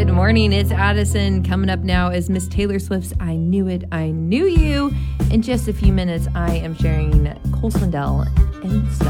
Good morning. It's Addison. Coming up now is Miss Taylor Swift's I Knew It, I Knew You. In just a few minutes, I am sharing Cole Swindell and Stop.